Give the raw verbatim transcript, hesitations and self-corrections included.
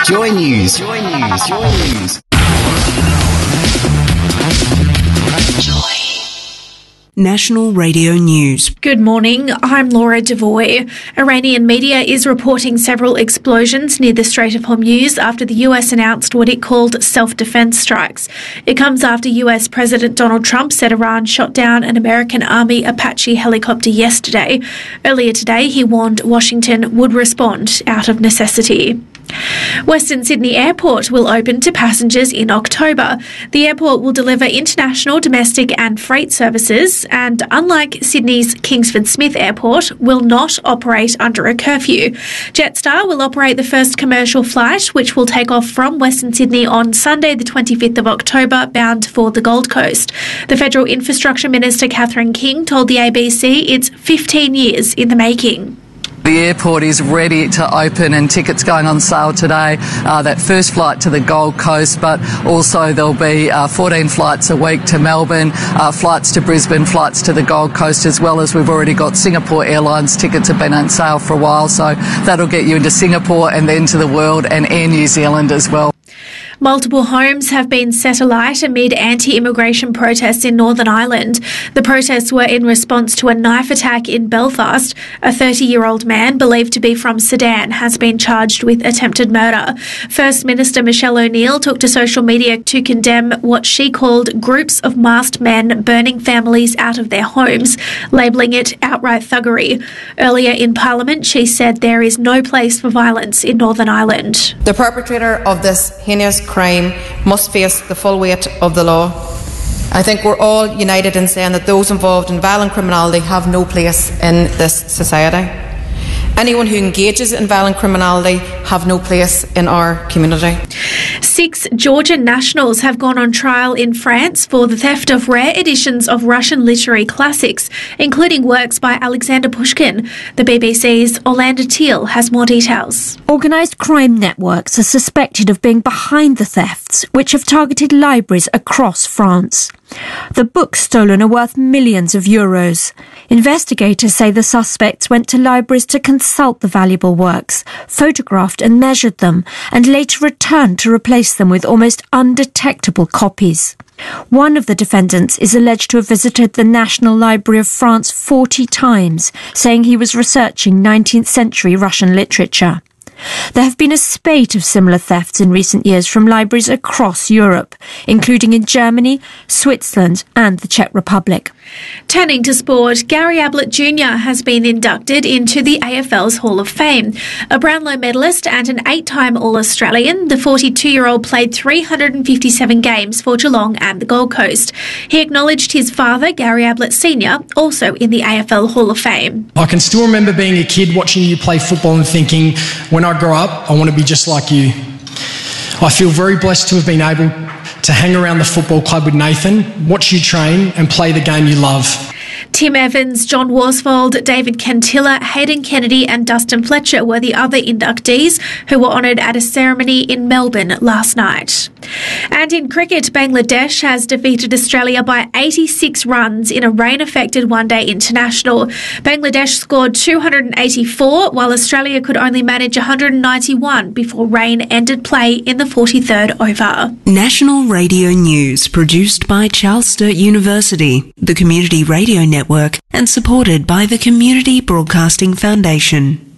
Joy News. Joy News. Joy News. Joy. National Radio News. Good morning, I'm Laura Devoy. Iranian media is reporting several explosions near the Strait of Hormuz after the U S announced what it called self-defense strikes. It comes after U S President Donald Trump said Iran shot down an American Army Apache helicopter yesterday. Earlier today, he warned Washington would respond out of necessity. Western Sydney Airport will open to passengers in October. The airport will deliver international, domestic and freight services, and unlike Sydney's Kingsford Smith Airport, will not operate under a curfew. Jetstar will operate the first commercial flight, which will take off from Western Sydney on Sunday the twenty-fifth of October, bound for the Gold Coast. The Federal Infrastructure Minister Catherine King told the A B C it's fifteen years in the making. The airport is ready to open and tickets going on sale today. Uh, that first flight to the Gold Coast, but also there'll be uh, fourteen flights a week to Melbourne, uh, flights to Brisbane, flights to the Gold Coast, as well as we've already got Singapore Airlines tickets have been on sale for a while, so that'll get you into Singapore and then to the world, and Air New Zealand as well. Multiple homes have been set alight amid anti-immigration protests in Northern Ireland. The protests were in response to a knife attack in Belfast. A thirty-year-old man believed to be from Sudan has been charged with attempted murder. First Minister Michelle O'Neill took to social media to condemn what she called groups of masked men burning families out of their homes, labelling it outright thuggery. Earlier in Parliament, she said there is no place for violence in Northern Ireland. The perpetrator of this heinous crime must face the full weight of the law. I think we're all united in saying that those involved in violent criminality have no place in this society. Anyone who engages in violent criminality have no place in our community. Six Georgian nationals have gone on trial in France for the theft of rare editions of Russian literary classics, including works by Alexander Pushkin. The B B C's Orlando Teal has more details. Organised crime networks are suspected of being behind the thefts, which have targeted libraries across France. The books stolen are worth millions of euros. Investigators say the suspects went to libraries to consult the valuable works, photographed and measured them, and later returned to replace them with almost undetectable copies. One of the defendants is alleged to have visited the National Library of France forty times, saying he was researching nineteenth century Russian literature. There have been a spate of similar thefts in recent years from libraries across Europe, including in Germany, Switzerland and the Czech Republic. Turning to sport, Gary Ablett Junior has been inducted into the A F L's Hall of Fame. A Brownlow medalist and an eight-time All-Australian, the forty-two-year-old played three hundred fifty-seven games for Geelong and the Gold Coast. He acknowledged his father, Gary Ablett Senior, also in the A F L Hall of Fame. I can still remember being a kid watching you play football and thinking, when I grow up, I want to be just like you. I feel very blessed to have been able to hang around the football club with Nathan, watch you train and play the game you love. Tim Evans, John Worsfold, David Cantilla, Hayden Kennedy and Dustin Fletcher were the other inductees who were honoured at a ceremony in Melbourne last night. And in cricket, Bangladesh has defeated Australia by eighty-six runs in a rain-affected one-day international. Bangladesh scored two hundred eighty-four, while Australia could only manage one hundred ninety-one before rain ended play in the forty-third over. National Radio News, produced by Charles Sturt University, the Community Radio Network, and supported by the Community Broadcasting Foundation.